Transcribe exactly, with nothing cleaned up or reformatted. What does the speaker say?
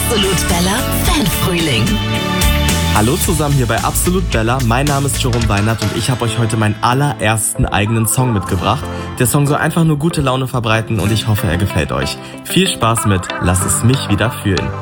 Absolut Bella Fanfrühling. Hallo zusammen hier bei Absolut Bella, mein Name ist Jerome Weinert und ich habe euch heute meinen allerersten eigenen Song mitgebracht. Der Song soll einfach nur gute Laune verbreiten und ich hoffe, er gefällt euch. Viel Spaß mit Lass es mich wieder fühlen.